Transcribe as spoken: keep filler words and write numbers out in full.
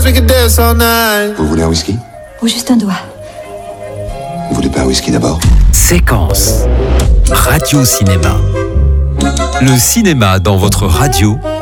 Vous voulez un whisky? Ou juste un doigt. Vous voulez pas un whisky d'abord? Séquence Radio Cinéma. Le cinéma dans votre radio